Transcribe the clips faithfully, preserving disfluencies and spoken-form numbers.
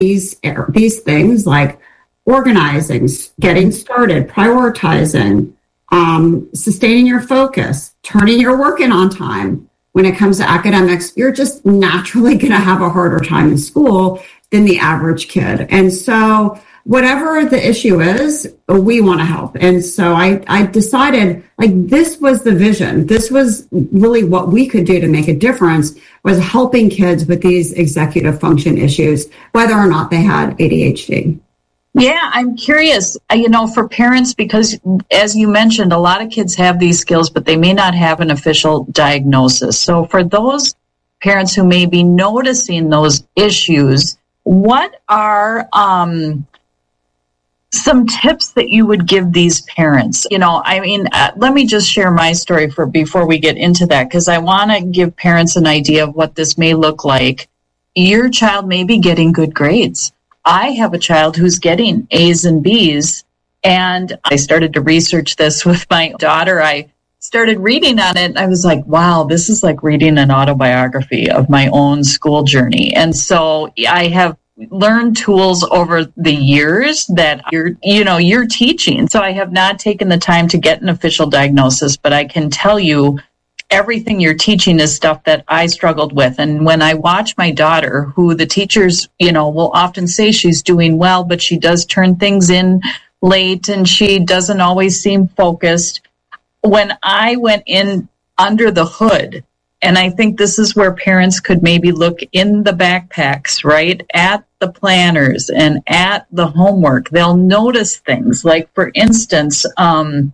these, these things like organizing, getting started, prioritizing, um, sustaining your focus, turning your work in on time. When it comes to academics, you're just naturally going to have a harder time in school than the average kid. And so whatever the issue is, we want to help. And so I, I decided, like, this was the vision. This was really what we could do to make a difference, was helping kids with these executive function issues, whether or not they had A D H D. Yeah, I'm curious, you know, for parents, because as you mentioned, a lot of kids have these skills, but they may not have an official diagnosis. So for those parents who may be noticing those issues, what are um, some tips that you would give these parents? You know, I mean, uh, let me just share my story for before we get into that, because I want to give parents an idea of what this may look like. Your child may be getting good grades. I have a child who's getting A's and B's, and I started to research this with my daughter. I started reading on it, and I was like, wow, this is like reading an autobiography of my own school journey. And so I have learned tools over the years that you're, you know, you're teaching. So I have not taken the time to get an official diagnosis, but I can tell you everything you're teaching is stuff that I struggled with. And when I watch my daughter, who the teachers, you know, will often say she's doing well, but she does turn things in late and she doesn't always seem focused. When I went in under the hood, and I think this is where parents could maybe look in the backpacks, right, at the planners and at the homework, they'll notice things. Like, for instance, um,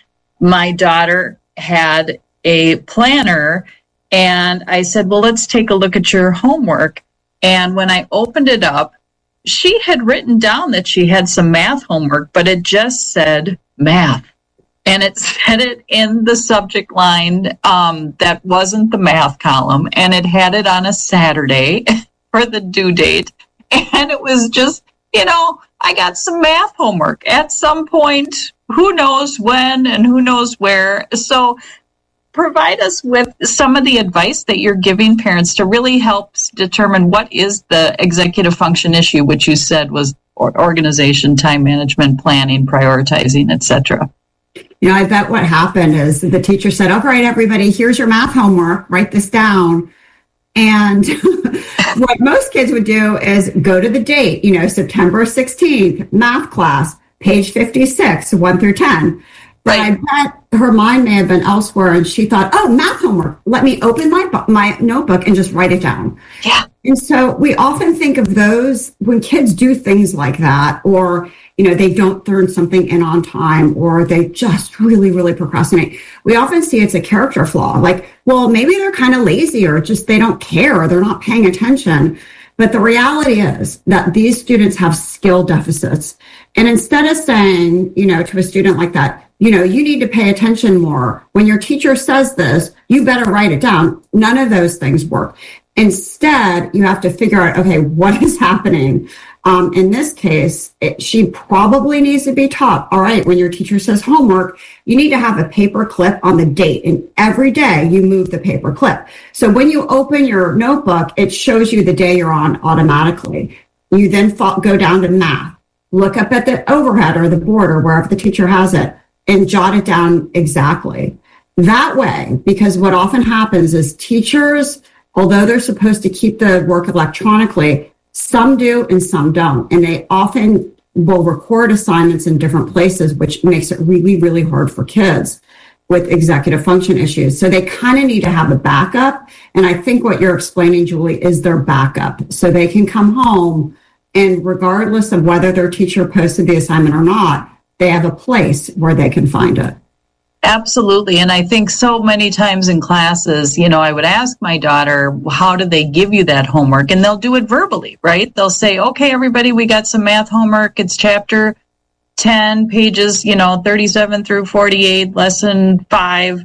my daughter had a planner, and I said, well, let's take a look at your homework. And when I opened it up, she had written down that she had some math homework, but it just said math. And it said it in the subject line um, that wasn't the math column, and it had it on a Saturday for the due date. And it was just, you know, I got some math homework at some point, who knows when and who knows where. So provide us with some of the advice that you're giving parents to really help determine what is the executive function issue, which you said was organization, time management, planning, prioritizing, et cetera. You know, I bet what happened is the teacher said, all right, everybody, here's your math homework, write this down. And what most kids would do is go to the date, you know, September sixteenth, math class, page fifty-six, one through ten. But right. I bet her mind may have been elsewhere, and she thought, oh, math homework, let me open my my notebook and just write it down. Yeah. And so we often think of those when kids do things like that, or, you know, they don't turn something in on time, or they just really, really procrastinate. We often see it's a character flaw. Like, well, maybe they're kind of lazy, or just they don't care, or they're not paying attention. But the reality is that these students have skill deficits. And instead of saying, you know, to a student like that, you know, you need to pay attention more. When your teacher says this, you better write it down. None of those things work. Instead, you have to figure out, okay, what is happening? Um, in this case, it, she probably needs to be taught, all right, when your teacher says homework, you need to have a paper clip on the date. And every day you move the paper clip. So when you open your notebook, it shows you the day you're on automatically. You then fall, go down to math, look up at the overhead or the board or wherever the teacher has it, and jot it down exactly. That way, because what often happens is teachers, although they're supposed to keep the work electronically, some do and some don't. And they often will record assignments in different places, which makes it really, really hard for kids with executive function issues. So they kind of need to have a backup. And I think what you're explaining, Julie, is their backup. So they can come home, and regardless of whether their teacher posted the assignment or not, they have a place where they can find it. Absolutely. And I think so many times in classes, you know, I would ask my daughter, how do they give you that homework? And they'll do it verbally, right? They'll say, okay, everybody, we got some math homework. It's chapter ten, pages, you know, thirty-seven through forty-eight, lesson five.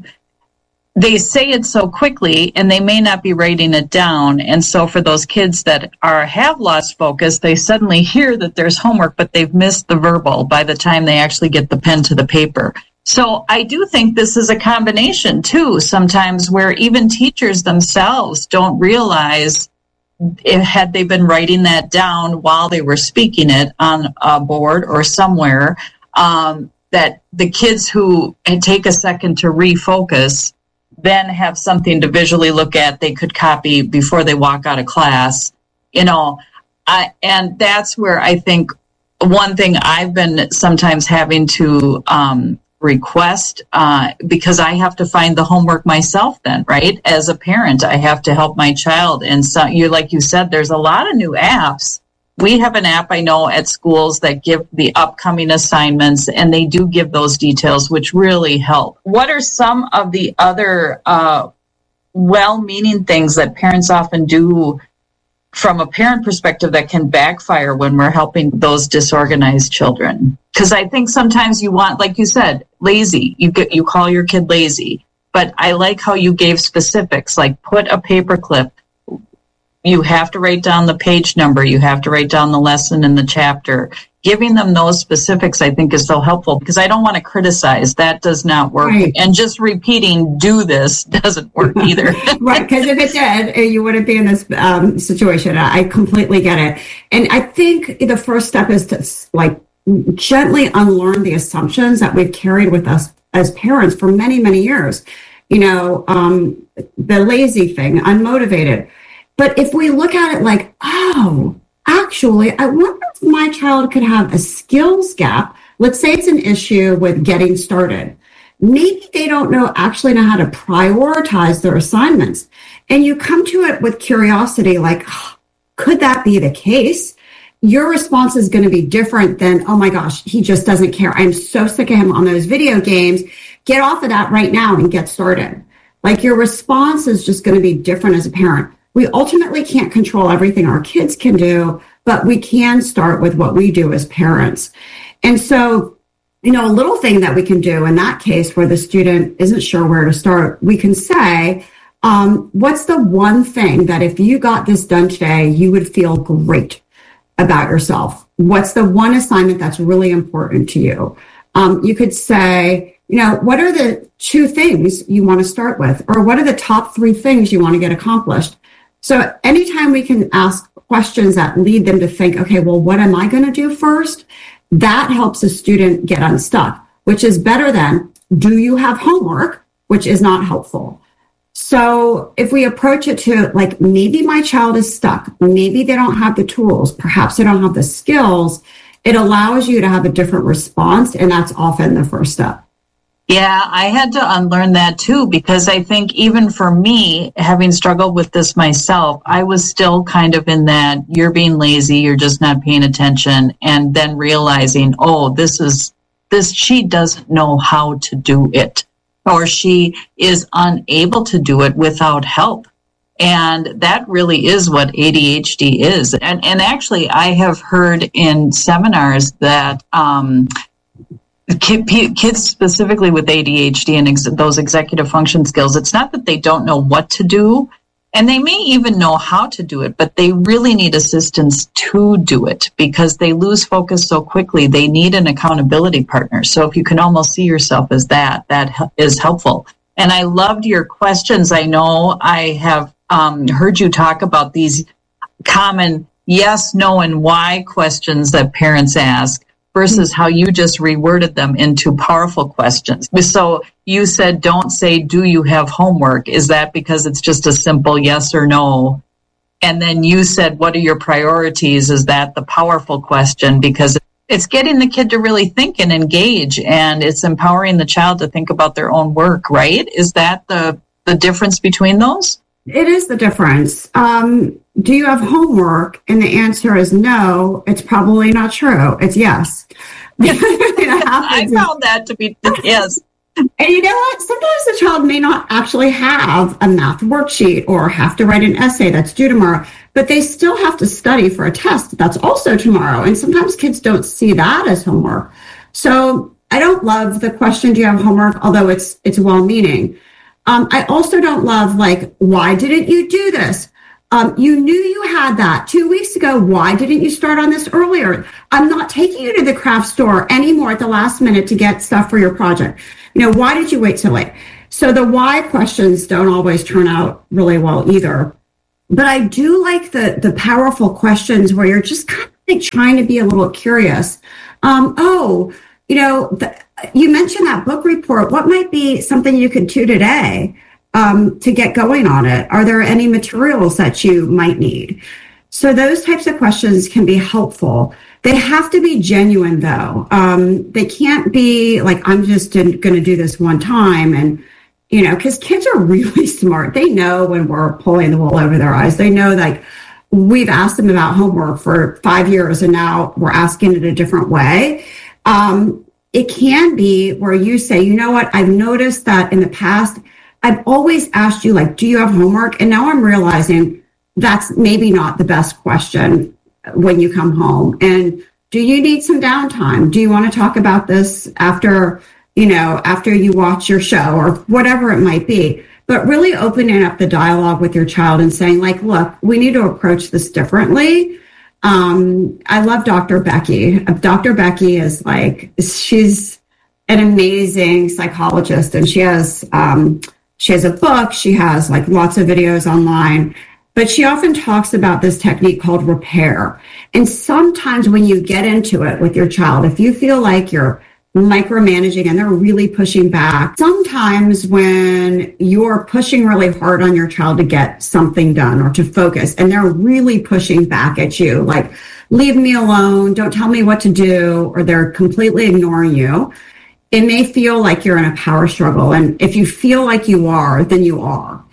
They say it so quickly, and they may not be writing it down. And so for those kids that are have lost focus, they suddenly hear that there's homework, but they've missed the verbal by the time they actually get the pen to the paper. So I do think this is a combination, too, sometimes where even teachers themselves don't realize if, had they been writing that down while they were speaking it on a board or somewhere, um, that the kids who take a second to refocus then have something to visually look at, they could copy before they walk out of class, you know. I, and that's where I think one thing I've been sometimes having to um, request, uh, because I have to find the homework myself then, right? As a parent, I have to help my child. And so you, like you said, there's a lot of new apps. We have an app I know at schools that give the upcoming assignments, and they do give those details, which really help. What are some of the other uh, well-meaning things that parents often do from a parent perspective that can backfire when we're helping those disorganized children? Because I think sometimes you want, like you said, lazy. You get, you call your kid lazy. But I like how you gave specifics, like put a paper clip. You have to write down the page number. You have to write down the lesson in the chapter. Giving them those specifics, I think, is so helpful, because I don't want to criticize. That does not work. Right. And just repeating, do this, doesn't work either. Right, because if it did, you wouldn't be in this um, situation. I completely get it. And I think the first step is to, like, gently unlearn the assumptions that we've carried with us as parents for many, many years. You know, um, the lazy thing, unmotivated. But if we look at it like, oh, actually, I wonder if my child could have a skills gap. Let's say it's an issue with getting started. Maybe they don't know actually know how to prioritize their assignments. And you come to it with curiosity, like, oh, could that be the case? Your response is going to be different than, oh my gosh, he just doesn't care. I'm so sick of him on those video games. Get off of that right now and get started. Like, your response is just going to be different as a parent. We ultimately can't control everything our kids can do, but we can start with what we do as parents. And so, you know, a little thing that we can do in that case where the student isn't sure where to start, we can say, um, what's the one thing that if you got this done today, you would feel great about yourself? What's the one assignment that's really important to you? Um, you could say, you know, what are the two things you want to start with? Or what are the top three things you want to get accomplished? So anytime we can ask questions that lead them to think, okay, well, what am I going to do first? That helps a student get unstuck, which is better than, do you have homework? Which is not helpful. So if we approach it to like, maybe my child is stuck, maybe they don't have the tools, perhaps they don't have the skills, it allows you to have a different response. And that's often the first step. Yeah, I had to unlearn that too, because I think even for me, having struggled with this myself, I was still kind of in that, you're being lazy, you're just not paying attention, and then realizing, oh, this is, this, she doesn't know how to do it, or she is unable to do it without help. And that really is what A D H D is. And, and actually, I have heard in seminars that, um, kids specifically with A D H D and ex- those executive function skills, it's not that they don't know what to do, and they may even know how to do it, but they really need assistance to do it because they lose focus so quickly. They need an accountability partner. So if you can almost see yourself as that, that is helpful. And I loved your questions. I know I have um, heard you talk about these common yes, no, and why questions that parents ask, versus how you just reworded them into powerful questions. So you said, don't say, do you have homework? Is that because it's just a simple yes or no? And then you said, what are your priorities? Is that the powerful question? Because it's getting the kid to really think and engage, and it's empowering the child to think about their own work, right? Is that the, the difference between those? It is the difference. Um, do you have homework? And the answer is no. It's probably not true. It's yes. I found that to be yes. And you know what? Sometimes the child may not actually have a math worksheet or have to write an essay that's due tomorrow, but they still have to study for a test that's also tomorrow. And sometimes kids don't see that as homework. So I don't love the question, do you have homework? Although it's it's well-meaning. Um, I also don't love, like, why didn't you do this? Um, you knew you had that two weeks ago. Why didn't you start on this earlier? I'm not taking you to the craft store anymore at the last minute to get stuff for your project. You know, why did you wait so late? So the why questions don't always turn out really well either. but I do like the the powerful questions where you're just kind of like trying to be a little curious. Um, oh, you know, the, you mentioned that book report. What might be something you could do today um, to get going on it? Are there any materials that you might need? So those types of questions can be helpful. They have to be genuine, though. Um, they can't be like, I'm just going to do this one time. And, you know, because kids are really smart. They know when we're pulling the wool over their eyes. They know, like, we've asked them about homework for five years and now we're asking it a different way. Um, it can be where you say, you know what, I've noticed that in the past, I've always asked you, like, do you have homework? And now I'm realizing that's maybe not the best question when you come home. And do you need some downtime? Do you want to talk about this after, you know, after you watch your show or whatever it might be? But really opening up the dialogue with your child and saying, like, look, we need to approach this differently. Um, I love Doctor Becky. Doctor Becky is like, she's an amazing psychologist, and she has, um, she has a book. She has like lots of videos online, but she often talks about this technique called repair. And sometimes when you get into it with your child, if you feel like you're micromanaging and they're really pushing back, sometimes when you're pushing really hard on your child to get something done or to focus, and they're really pushing back at you, like, leave me alone, don't tell me what to do, or they're completely ignoring you, it may feel like you're in a power struggle. And if you feel like you are, then you are.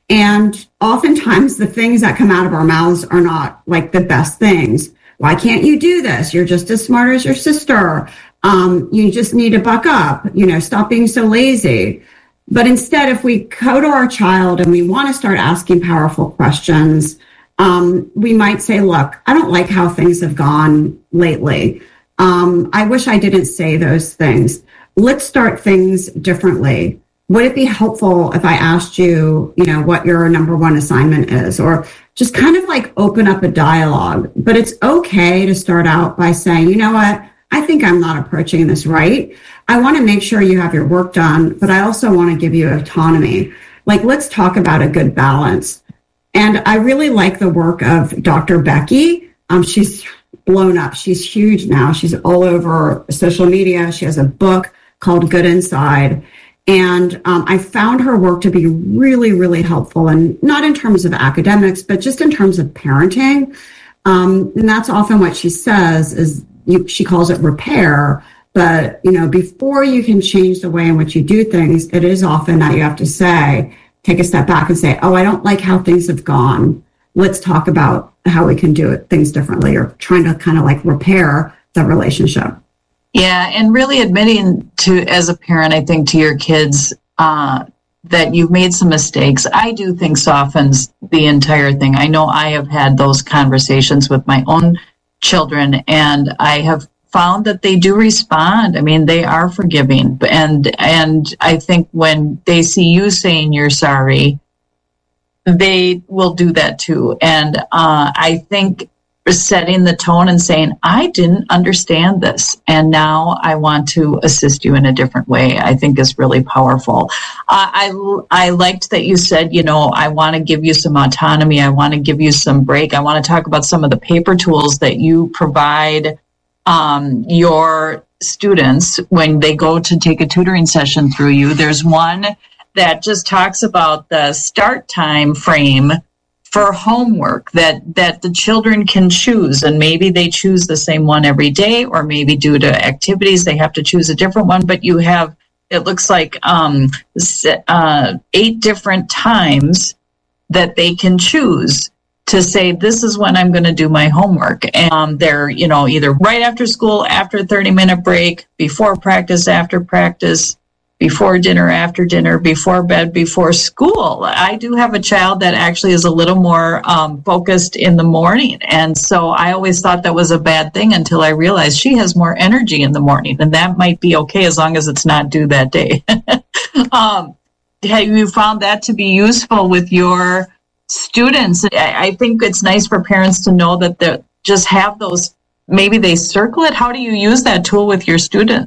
And oftentimes the things that come out of our mouths are not like the best things. Why can't you do this? You're just as smart as your sister. Um, you just need to buck up, you know, stop being so lazy. But instead, if we go to our child and we want to start asking powerful questions, um, we might say, look, I don't like how things have gone lately. Um, I wish I didn't say those things. Let's start things differently. Would it be helpful if I asked you, you know, what your number one assignment is? Or just kind of like open up a dialogue. But it's okay to start out by saying, you know what? I think I'm not approaching this right. I want to make sure you have your work done, but I also want to give you autonomy. Like, let's talk about a good balance. And I really like the work of Doctor Becky. Um, she's blown up. She's huge now. She's all over social media. She has a book called Good Inside. And um, I found her work to be really, really helpful, and not in terms of academics, but just in terms of parenting. Um, and that's often what she says is, You, she calls it repair, but, you know, before you can change the way in which you do things, it is often that you have to say, take a step back and say, oh, I don't like how things have gone. Let's talk about how we can do it, things differently, or trying to kind of like repair the relationship. Yeah, and really admitting to, as a parent, I think, to your kids uh, that you've made some mistakes, I do think softens the entire thing. I know I have had those conversations with my own children, and I have found that they do respond. I mean, they are forgiving, and and I think when they see you saying you're sorry, they will do that too. And uh, I think setting the tone and saying, I didn't understand this, and now I want to assist you in a different way, I think is really powerful. Uh, I, I liked that you said, you know, I want to give you some autonomy. I want to give you some break. I want to talk about some of the paper tools that you provide um, your students when they go to take a tutoring session through you. There's one that just talks about the start time frame for homework that, that the children can choose. And maybe they choose the same one every day, or maybe due to activities, they have to choose a different one. But you have, it looks like um, uh, eight different times that they can choose to say, this is when I'm going to do my homework. And um, they're, you know, either right after school, after a thirty minute break, before practice, after practice, before dinner, after dinner, before bed, before school. I do have a child that actually is a little more um, focused in the morning. And so I always thought that was a bad thing until I realized she has more energy in the morning, and that might be okay as long as it's not due that day. um, have you found that to be useful with your students? I, I think it's nice for parents to know that they just have those, maybe they circle it. How do you use that tool with your students?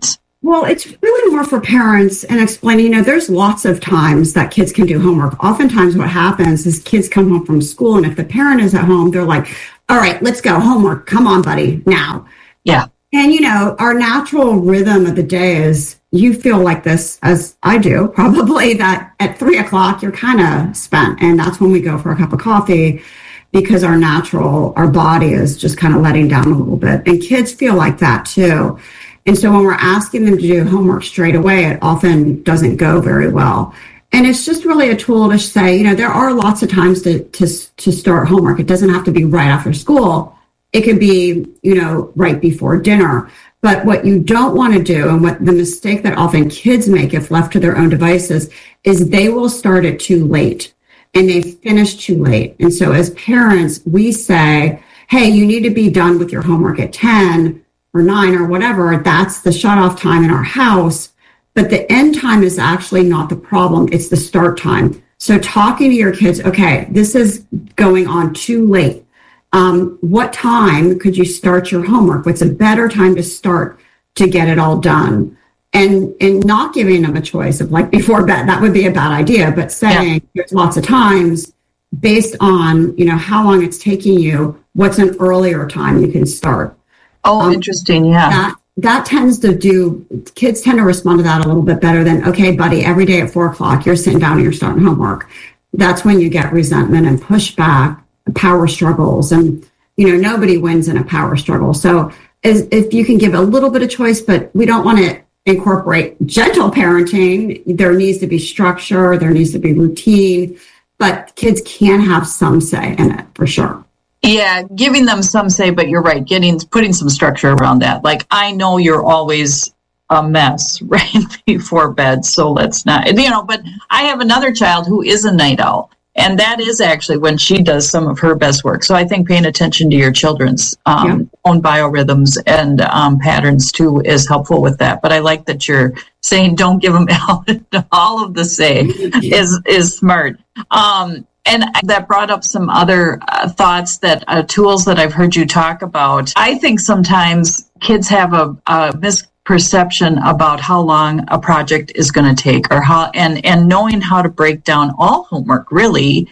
Well, it's really more for parents and explaining, you know, there's lots of times that kids can do homework. Oftentimes what happens is kids come home from school, and if the parent is at home, they're like, all right, let's go, homework. Come on, buddy, now. Yeah. And, you know, our natural rhythm of the day is you feel like this, as I do, probably, that at three o'clock, you're kind of spent. And that's when we go for a cup of coffee, because our natural, our body is just kind of letting down a little bit. And kids feel like that too. And so when we're asking them to do homework straight away, it often doesn't go very well. And it's just really a tool to say, you know, there are lots of times to, to, to start homework. It doesn't have to be right after school. It could be, you know, right before dinner. But what you don't want to do, and what the mistake that often kids make if left to their own devices, is they will start it too late and they finish too late. And so as parents, we say, hey, you need to be done with your homework at ten or nine or whatever. That's the shut off time in our house. But the end time is actually not the problem. It's the start time. So talking to your kids, okay, this is going on too late. Um, what time could you start your homework? What's a better time to start to get it all done? And and not giving them a choice of like before bed. That would be a bad idea. But saying yeah. There's lots of times based on, you know, how long it's taking you, what's an earlier time you can start. Oh, um, interesting. Yeah. That, that tends to do, kids tend to respond to that a little bit better than, okay, buddy, every day at four o'clock, you're sitting down and you're starting homework. That's when you get resentment and pushback, power struggles. And, you know, nobody wins in a power struggle. So as, if you can give a little bit of choice, but we don't want to incorporate gentle parenting. There needs to be structure. There needs to be routine. But kids can have some say in it for sure. Yeah, giving them some say, but you're right, getting putting some structure around that. Like, I know you're always a mess right before bed, so let's not, you know, but I have another child who is a night owl, and that is actually when she does some of her best work. So I think paying attention to your children's um, yeah. own biorhythms and um, patterns too is helpful with that. But I like that you're saying don't give them all, all of the say is, is smart. Um, And that brought up some other uh, thoughts that uh, tools that I've heard you talk about. I think sometimes kids have a, a misperception about how long a project is going to take, or how, and, and knowing how to break down all homework really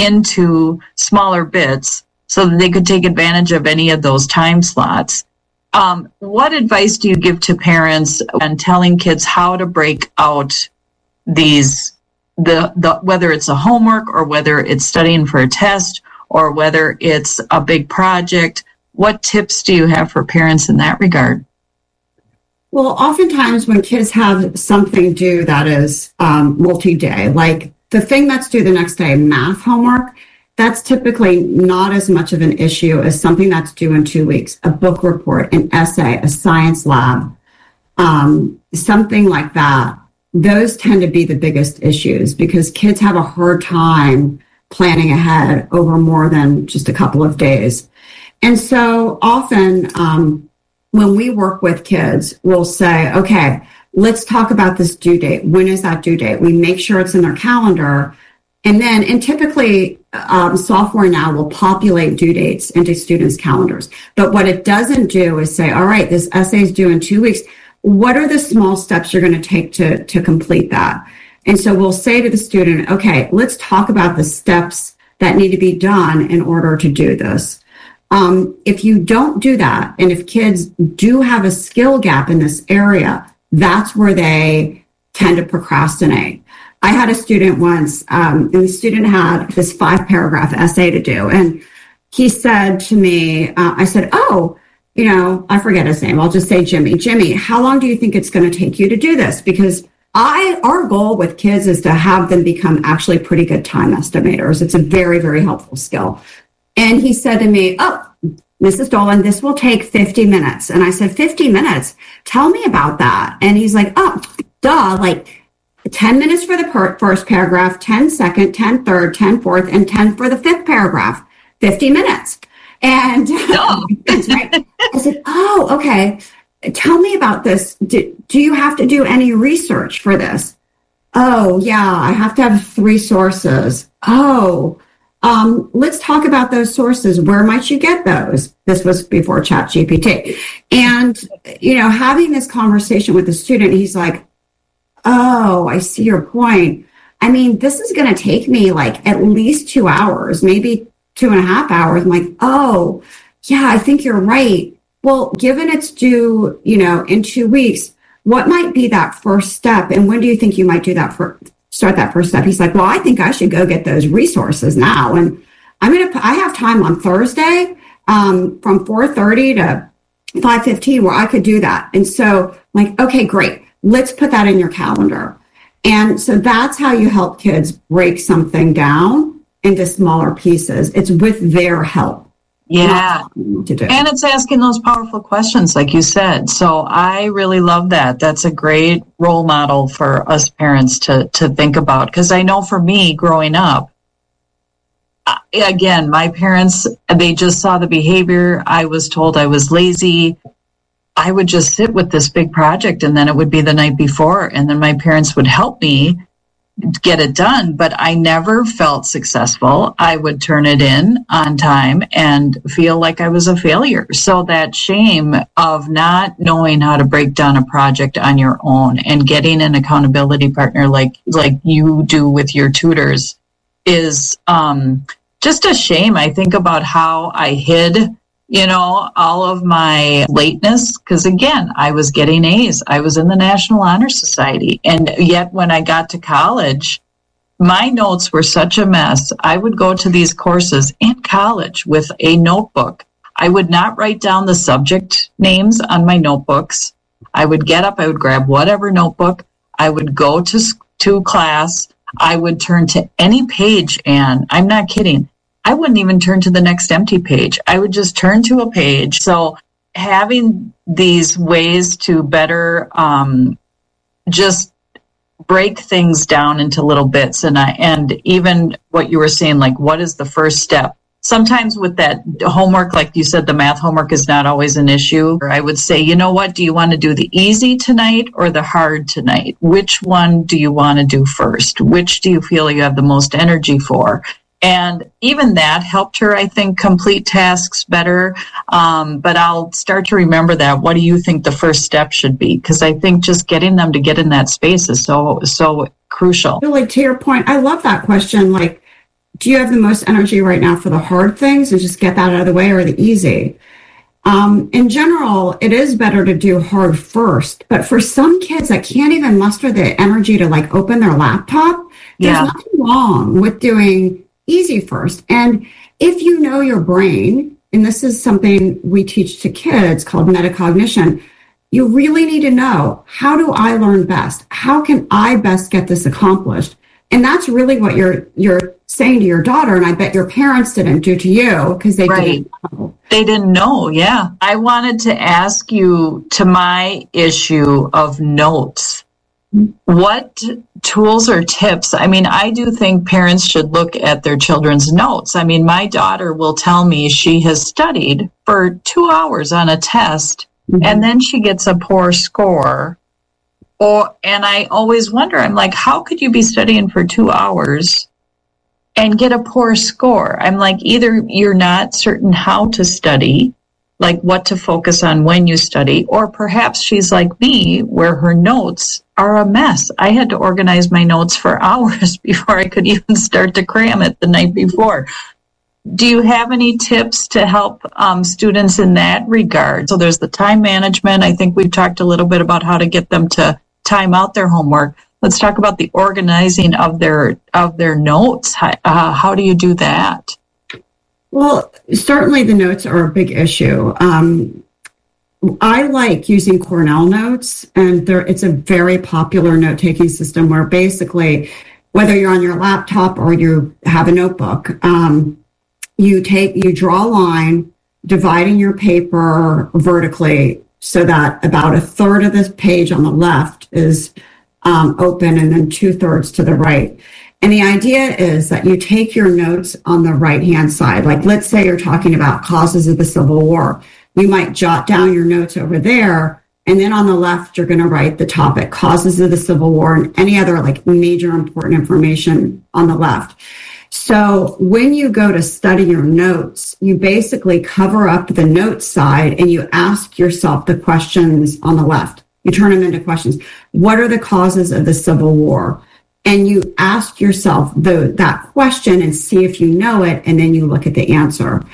into smaller bits so that they could take advantage of any of those time slots. Um, what advice do you give to parents on telling kids how to break out these the the whether it's a homework or whether it's studying for a test or whether it's a big project? What tips do you have for parents in that regard? Well, oftentimes when kids have something due that is um, multi-day, like the thing that's due the next day, math homework, that's typically not as much of an issue as something that's due in two weeks, a book report, an essay, a science lab, um, something like that. Those tend to be the biggest issues because kids have a hard time planning ahead over more than just a couple of days. And so often um, when we work with kids, we'll say, okay, let's talk about this due date. When is that due date? We make sure it's in their calendar. And then, and typically um, software now will populate due dates into students' calendars. But what it doesn't do is say, all right, this essay is due in two weeks. What are the small steps you're going to take to, to complete that? And so we'll say to the student, okay, let's talk about the steps that need to be done in order to do this. Um, if you don't do that, and if kids do have a skill gap in this area, that's where they tend to procrastinate. I had a student once, um, and the student had this five paragraph essay to do. And he said to me, uh, I said, oh, you know, I forget his name. I'll just say Jimmy. Jimmy, how long do you think it's going to take you to do this? Because I, our goal with kids is to have them become actually pretty good time estimators. It's a very, very helpful skill. And he said to me, oh, Missus Dolan, this will take fifty minutes. And I said, fifty minutes? Tell me about that. And he's like, oh, duh, like ten minutes for the per- first paragraph, ten second, ten third, ten fourth, and ten for the fifth paragraph. fifty minutes. And no. That's right. I said, oh, okay. Tell me about this. Do, do you have to do any research for this? Oh, yeah, I have to have three sources. Oh, Um, let's talk about those sources. Where might you get those? This was before ChatGPT. And, you know, having this conversation with the student, he's like, oh, I see your point. I mean, this is going to take me like at least two hours, maybe two and a half hours. I'm like, oh, yeah, I think you're right. Well, given it's due, you know, in two weeks, what might be that first step? And when do you think you might do that for start that first step? He's like, well, I think I should go get those resources now. And I'm going to, I have time on Thursday um, from four thirty to five fifteen where I could do that. And so I'm like, okay, great. Let's put that in your calendar. And so that's how you help kids break something down into smaller pieces. It's with their help. Yeah. To do. And it's asking those powerful questions, like you said. So I really love that. That's a great role model for us parents to, to think about. Because I know for me growing up, again, my parents, they just saw the behavior. I was told I was lazy. I would just sit with this big project, and then it would be the night before, and then my parents would help me get it done, but I never felt successful. I would turn it in on time and feel like I was a failure. So that shame of not knowing how to break down a project on your own and getting an accountability partner like like you do with your tutors is um, just a shame. I think about how I hid you know, all of my lateness, because again, I was getting A's. I was in the National Honor Society. And yet when I got to college, my notes were such a mess. I would go to these courses in college with a notebook. I would not write down the subject names on my notebooks. I would get up, I would grab whatever notebook. I would go to, to class. I would turn to any page, and I'm not kidding. I wouldn't even turn to the next empty page. I would just turn to a page. So having these ways to better um, just break things down into little bits, and I, and even what you were saying, like what is the first step? Sometimes with that homework, like you said, the math homework is not always an issue. I would say, you know what, do you want to do the easy tonight or the hard tonight? Which one do you want to do first? Which do you feel you have the most energy for? And even that helped her, I think, complete tasks better. Um, but I'll start to remember that. What do you think the first step should be? Because I think just getting them to get in that space is so, so crucial. Like, to your point, I love that question. Like, do you have the most energy right now for the hard things and just get that out of the way, or the easy? Um, in general, it is better to do hard first. But for some kids that can't even muster the energy to like open their laptop, there's Yeah. nothing wrong with doing easy first. And if you know your brain, and this is something we teach to kids called metacognition, you really need to know, how do I learn best? How can I best get this accomplished? And that's really what you're you're saying to your daughter, and I bet your parents didn't do to you because they Right. didn't know. They didn't know, yeah. I wanted to ask you, to my issue of notes, what tools or tips? I mean, I do think parents should look at their children's notes. I mean, my daughter will tell me she has studied for two hours on a test, Mhm. and then she gets a poor score. Or, and I always wonder, I'm like, how could you be studying for two hours and get a poor score? I'm like, either you're not certain how to study, like what to focus on when you study, or perhaps she's like me, where her notes are a mess. I had to organize my notes for hours before I could even start to cram it the night before. Do you have any tips to help um, students in that regard? So there's the time management. I think we've talked a little bit about how to get them to time out their homework. Let's talk about the organizing of their of their notes. How, uh, how do you do that? Well, certainly the notes are a big issue. Um, I like using Cornell Notes, and there, it's a very popular note-taking system where basically, whether you're on your laptop or you have a notebook, um, you take, you draw a line, dividing your paper vertically so that about a third of this page on the left is um, open, and then two thirds to the right. And the idea is that you take your notes on the right-hand side. Like, let's say you're talking about causes of the Civil War. You might jot down your notes over there, and then on the left, you're going to write the topic, causes of the Civil War, and any other like major important information on the left. So when you go to study your notes, you basically cover up the notes side and you ask yourself the questions on the left. You turn them into questions. What are the causes of the Civil War? And you ask yourself the, that question and see if you know it, and then you look at the answer.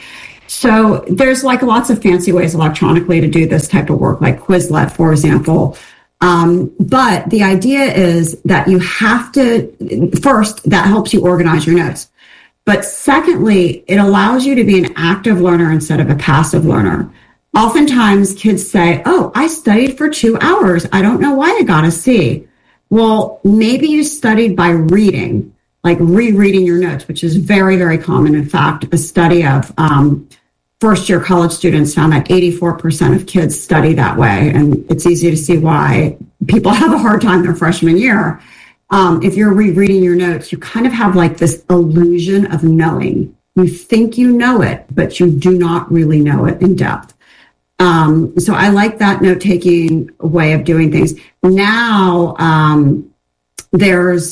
So there's like lots of fancy ways electronically to do this type of work, like Quizlet, for example. Um, but the idea is that you have to, first, that helps you organize your notes. But secondly, it allows you to be an active learner instead of a passive learner. Oftentimes kids say, oh, I studied for two hours. I don't know why I got a C. Well, maybe you studied by reading, like rereading your notes, which is very, very common. In fact, a study of um, first-year college students found that eighty-four percent of kids study that way. And it's easy to see why people have a hard time their freshman year. Um, if you're rereading your notes, you kind of have like this illusion of knowing. You think you know it, but you do not really know it in depth. Um, so I like that note-taking way of doing things. Now, um, there's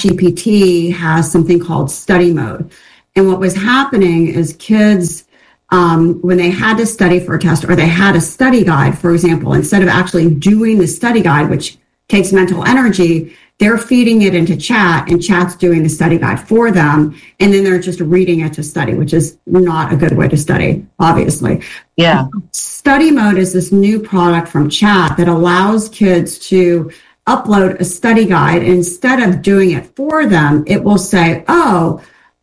ChatGPT has something called study mode. And what was happening is kids, um, when they had to study for a test or they had a study guide, for example, instead of actually doing the study guide, which takes mental energy, they're feeding it into chat and chat's doing the study guide for them. And then they're just reading it to study, which is not a good way to study, obviously. Yeah. Study mode is this new product from chat that allows kids to upload a study guide. Instead of doing it for them, it will say, oh,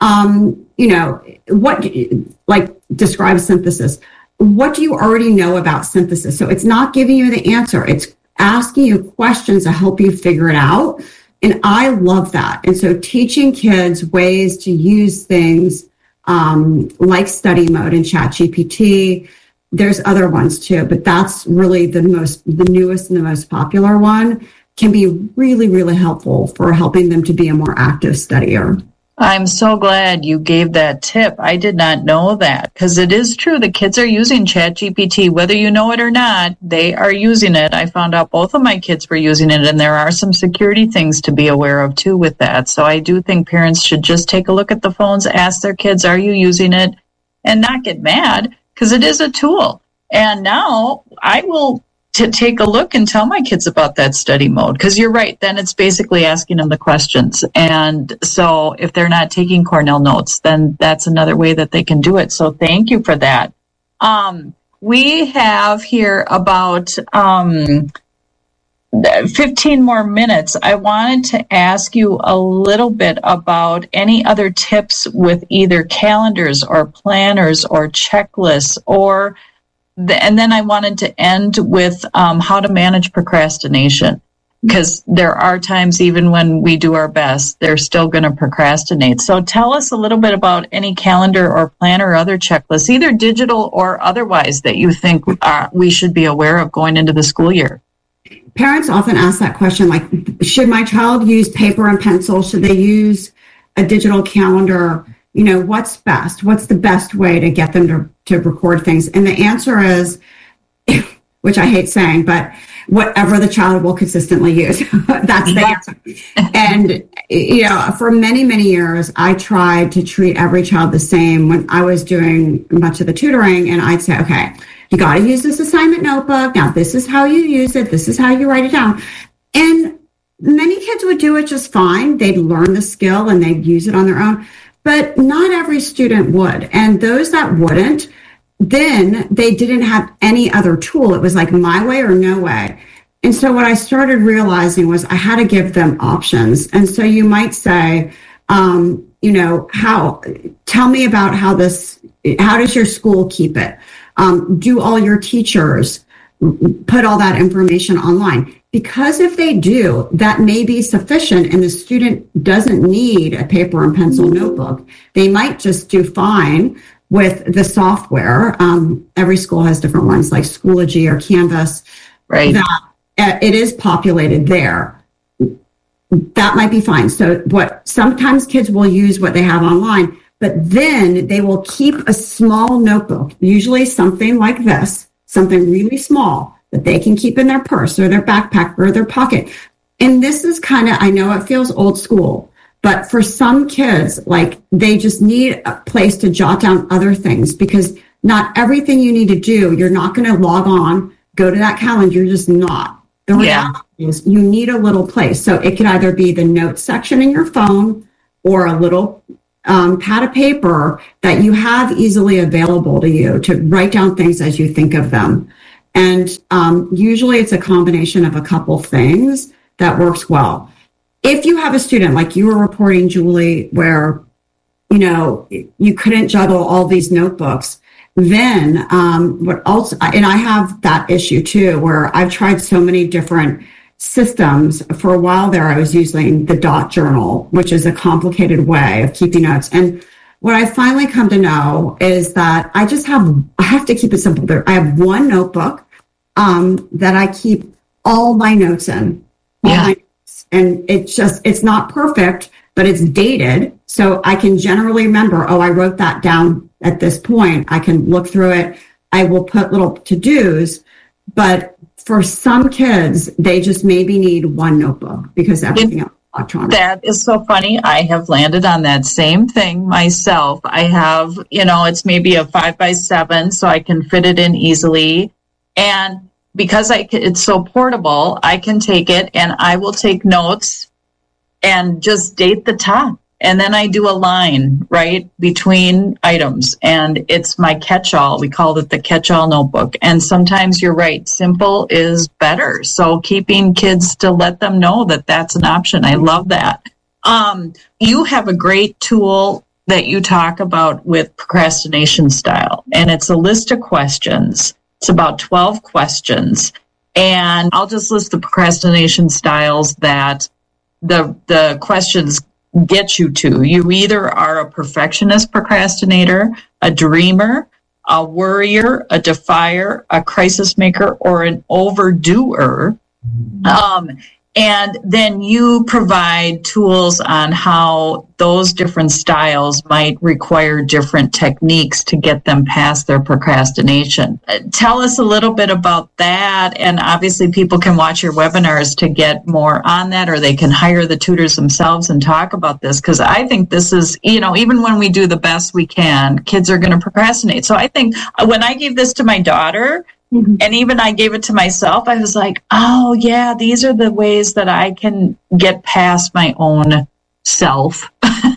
um, you know, what, like describe synthesis. What do you already know about synthesis? So it's not giving you the answer. It's asking you questions to help you figure it out. And I love that. And so teaching kids ways to use things um, like study mode and ChatGPT. There's other ones too, but that's really the most, the newest and the most popular one, can be really, really helpful for helping them to be a more active studier. I'm so glad you gave that tip. I did not know that, because it is true. The kids are using ChatGPT, whether you know it or not, they are using it. I found out both of my kids were using it, and there are some security things to be aware of too with that. So I do think parents should just take a look at the phones, ask their kids, are you using it? And not get mad, because it is a tool. And now I will to take a look and tell my kids about that study mode, because you're right, then it's basically asking them the questions. And so if they're not taking Cornell notes, then that's another way that they can do it. So thank you for that. Um, we have here about um, fifteen more minutes. I wanted to ask you a little bit about any other tips with either calendars or planners or checklists, or The, and then I wanted to end with um, how to manage procrastination, because there are times even when we do our best, they're still going to procrastinate. So tell us a little bit about any calendar or planner or other checklists, either digital or otherwise, that you think uh, we should be aware of going into the school year. Parents often ask that question, like, should my child use paper and pencil? Should they use a digital calendar? You know, what's best? What's the best way to get them to, to record things? And the answer is, which I hate saying, but whatever the child will consistently use. That's the answer. And, you know, for many, many years, I tried to treat every child the same when I was doing much of the tutoring. And I'd say, okay, you got to use this assignment notebook. Now, this is how you use it. This is how you write it down. And many kids would do it just fine. They'd learn the skill and they'd use it on their own. But not every student would. And those that wouldn't, then they didn't have any other tool. It was like my way or no way. And so what I started realizing was I had to give them options. And so you might say, um, you know, how, tell me about how this, how does your school keep it? Um, do all your teachers put all that information online? Because if they do, that may be sufficient and the student doesn't need a paper and pencil notebook. They might just do fine with the software. Um, every school has different ones like Schoology or Canvas. Right. That uh, it is populated there. That might be fine. So what sometimes kids will use what they have online, but then they will keep a small notebook, usually something like this, something really small, that they can keep in their purse or their backpack or their pocket. And this is kind of, I know it feels old school, But for some kids, like they just need a place to jot down other things because not everything you need to do, you're not going to log on, go to that calendar. You're just not. The reality yeah. is you need a little place. So it could either be the notes section in your phone or a little um, pad of paper that you have easily available to you to write down things as you think of them. And um, usually it's a combination of a couple things that works well. If you have a student like you were reporting, Julie, where, you know, you couldn't juggle all these notebooks, then um, what also, and I have that issue too, where I've tried so many different systems. For a while there, I was using the dot journal, which is a complicated way of keeping notes. And what I finally come to know is that I just have, I have to keep it simple. There, I have one notebook um, that I keep all my notes in. Yeah. My notes. And it's just, it's not perfect, but it's dated. So I can generally remember, oh, I wrote that down at this point. I can look through it. I will put little to-dos, but for some kids, they just maybe need one notebook because everything else is electronic. That is so funny. I have landed on that same thing myself. I have, you know, it's maybe a five by seven, so I can fit it in easily. And because I can, it's so portable, I can take it and I will take notes and just date the top. And then I do a line, right, between items. And it's my catch-all. We call it the catch-all notebook. And sometimes you're right, simple is better. So keeping kids to let them know that that's an option. I love that. Um, you have a great tool that you talk about with procrastination style. And it's a list of questions. It's about twelve questions. And I'll just list the procrastination styles that the the questions get you to. You either are a perfectionist procrastinator, a dreamer, a worrier, a defier, a crisis maker, or an overdoer. Um, and then you provide tools on how those different styles might require different techniques to get them past their procrastination. Uh, tell us a little bit about that. And obviously people can watch your webinars to get more on that, or they can hire the tutors themselves and talk about this. Because I think this is, you know, even when we do the best we can, kids are going to procrastinate. So I think when I gave this to my daughter, mm-hmm. and even I gave it to myself, I was like, oh, yeah, these are the ways that I can get past my own self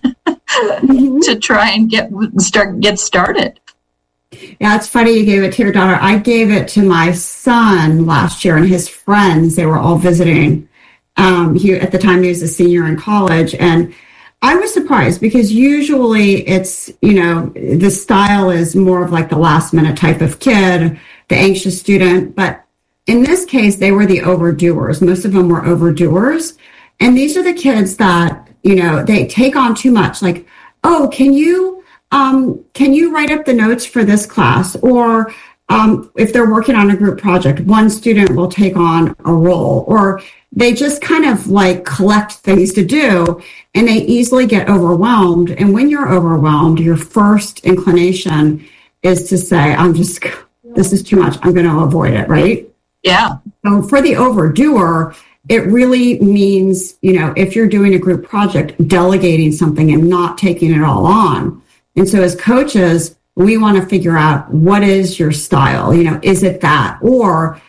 mm-hmm. to try and get start get started. Yeah, it's funny you gave it to your daughter. I gave it to my son last year and his friends. They were all visiting. Um, he, at the time, he was a senior in college. And I was surprised because usually it's, you know, the style is more of like the last minute type of kid, the anxious student. But in this case, they were the overdoers. Most of them were overdoers. And these are the kids that, you know, they take on too much. Like, oh, can you, um, can you write up the notes for this class? Or um, if they're working on a group project, one student will take on a role, or they just kind of like collect things to do and they easily get overwhelmed. And when you're overwhelmed, your first inclination is to say, I'm just, this is too much. I'm going to avoid it. Right. Yeah. So for the overdoer, it really means, you know, if you're doing a group project, delegating something and not taking it all on. And so as coaches, we want to figure out what is your style, you know, is it that, or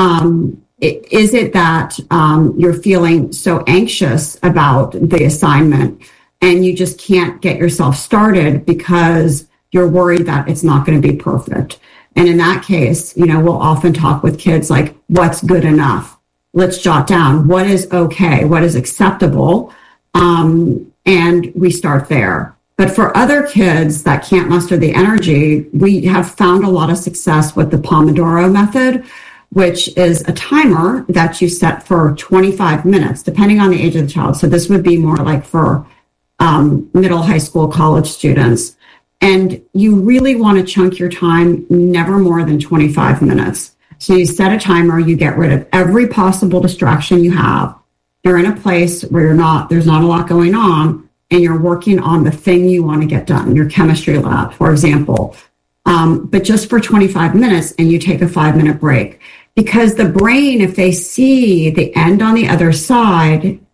um, is it that um, you're feeling so anxious about the assignment and you just can't get yourself started because you're worried that it's not going to be perfect. And in that case, you know, we'll often talk with kids like, what's good enough? Let's jot down what is okay, what is acceptable, um, and we start there. But for other kids that can't muster the energy, we have found a lot of success with the Pomodoro method, which is a timer that you set for twenty-five minutes, depending on the age of the child. So this would be more like for um, middle, high school, college students. And you really want to chunk your time never more than twenty-five minutes. So you set a timer, you get rid of every possible distraction you have. You're in a place where you're not, there's not a lot going on, and you're working on the thing you want to get done, your chemistry lab, for example. Um, but just for twenty-five minutes, and you take a five minute break. Because the brain, if they see the end on the other side,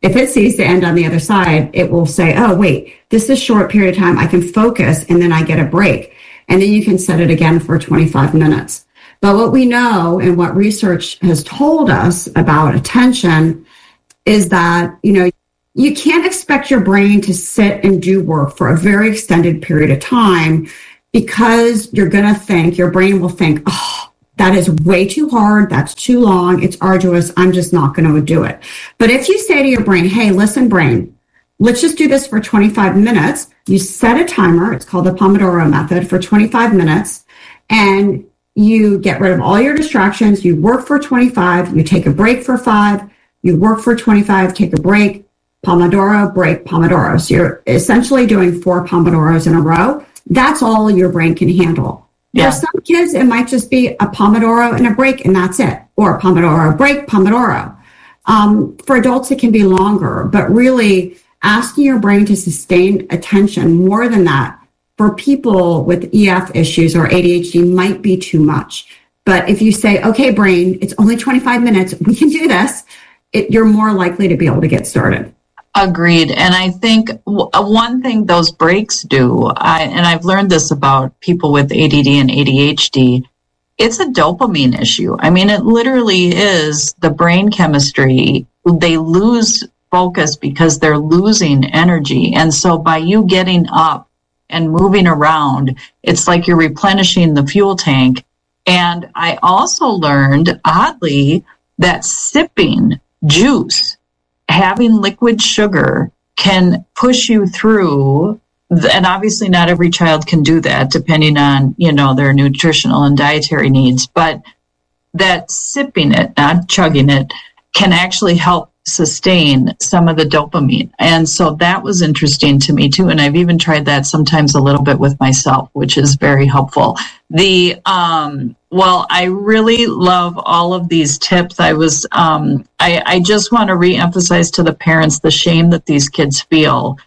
If it sees the end on the other side, it will say, oh, wait, this is a short period of time. I can focus and then I get a break. And then you can set it again for twenty-five minutes. But what we know and what research has told us about attention is that, you know, you can't expect your brain to sit and do work for a very extended period of time, because you're going to think, your brain will think, oh, that is way too hard. That's too long. It's arduous. I'm just not going to do it. But if you say to your brain, hey, listen, brain, let's just do this for twenty-five minutes. You set a timer. It's called the Pomodoro method for twenty-five minutes. And you get rid of all your distractions. You work for twenty-five. You take a break for five. You work for twenty-five, take a break, Pomodoro, break, Pomodoro. So you're essentially doing four Pomodoros in a row. That's all your brain can handle. Yeah. For some kids, it might just be a Pomodoro and a break, and that's it. Or a Pomodoro, break, Pomodoro. Um, for adults, it can be longer, but really asking your brain to sustain attention more than that for people with E F issues or A D H D might be too much. But if you say, okay, brain, it's only twenty-five minutes, we can do this, it, you're more likely to be able to get started. Agreed. And I think w- one thing those breaks do, I, and I've learned this about people with A D D and A D H D, it's a dopamine issue. I mean, it literally is the brain chemistry. They lose focus because they're losing energy. And so by you getting up and moving around, it's like you're replenishing the fuel tank. And I also learned, oddly, that sipping juice, having liquid sugar, can push you through, and obviously not every child can do that depending on, you know, their nutritional and dietary needs, but that sipping it, not chugging it, can actually help sustain some of the dopamine. And so that was interesting to me too. And I've even tried that sometimes a little bit with myself, which is very helpful. The, um, well, I really love all of these tips. I was, um, I, I just want to reemphasize to the parents the shame that these kids feel.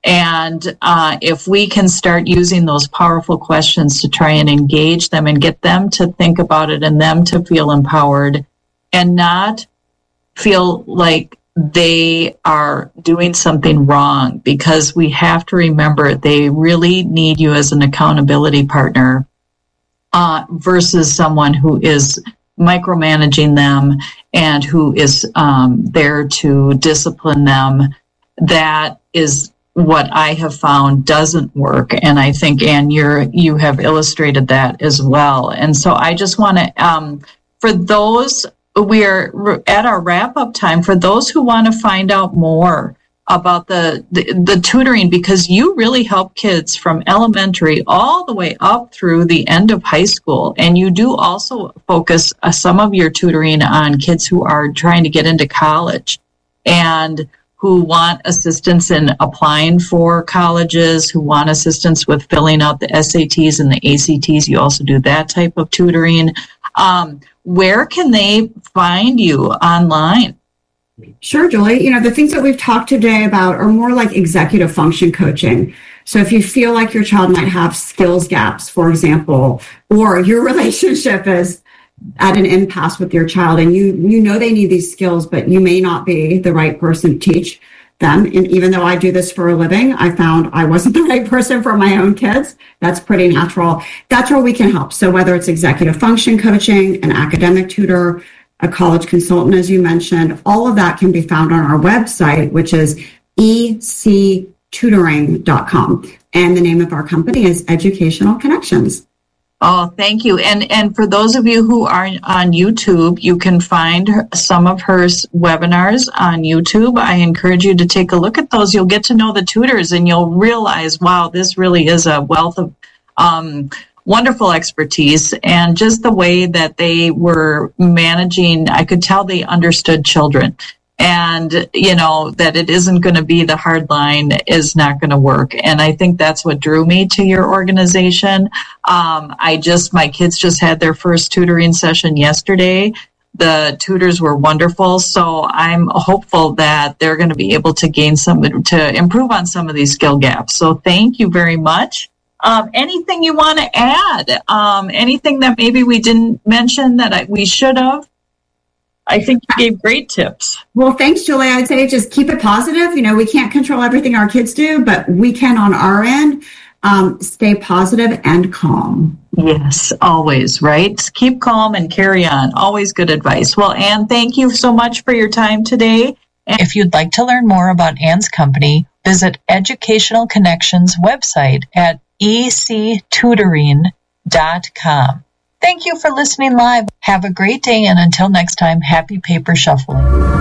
And uh, if we can start using those powerful questions to try and engage them and get them to think about it and them to feel empowered and not feel like they are doing something wrong, because we have to remember they really need you as an accountability partner uh, versus someone who is micromanaging them and who is um, there to discipline them. That is what I have found doesn't work. And I think, Anne, you're, you have illustrated that as well. And so I just want to, um, for those, we're at our wrap-up time. For those who want to find out more about the, the, the tutoring, because you really help kids from elementary all the way up through the end of high school. And you do also focus uh, some of your tutoring on kids who are trying to get into college and who want assistance in applying for colleges, who want assistance with filling out the S A Ts and the A C Ts. You also do that type of tutoring. Um, where can they find you online? Sure, Julie. You know, the things that we've talked today about are more like executive function coaching. So if you feel like your child might have skills gaps, for example, or your relationship is at an impasse with your child and you you know they need these skills, but you may not be the right person to teach them. And even though I do this for a living, I found I wasn't the right person for my own kids. That's pretty natural. That's where we can help. So whether it's executive function coaching, an academic tutor, a college consultant, as you mentioned, all of that can be found on our website, which is e c tutoring dot com. And the name of our company is Educational Connections. Oh, thank you. And and for those of you who are on YouTube, you can find her, some of her webinars on YouTube. I encourage you to take a look at those. You'll get to know the tutors and you'll realize, wow, this really is a wealth of um, wonderful expertise. And just the way that they were managing, I could tell they understood children. And, you know, that it isn't going to be the hard line is not going to work. And I think that's what drew me to your organization. Um, I just, my kids just had their first tutoring session yesterday. The tutors were wonderful. So I'm hopeful that they're going to be able to gain some, to improve on some of these skill gaps. So thank you very much. Um, anything you want to add? Um, anything that maybe we didn't mention that I, we should have? I think you gave great tips. Well, thanks, Julie. I'd say just keep it positive. You know, we can't control everything our kids do, but we can on our end. Um, stay positive and calm. Yes, always, right? Keep calm and carry on. Always good advice. Well, Ann, thank you so much for your time today. And if you'd like to learn more about Ann's company, visit Educational Connections website at e c tutoring dot com. Thank you for listening live. Have a great day, and until next time, happy paper shuffling.